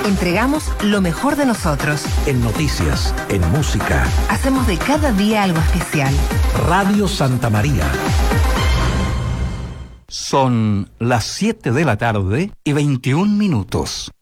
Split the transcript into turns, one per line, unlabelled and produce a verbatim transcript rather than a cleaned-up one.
Entregamos lo mejor de nosotros.
En noticias, en música.
Hacemos de cada día algo especial.
Radio Santa María.
Son las siete de la tarde y veintiún minutos.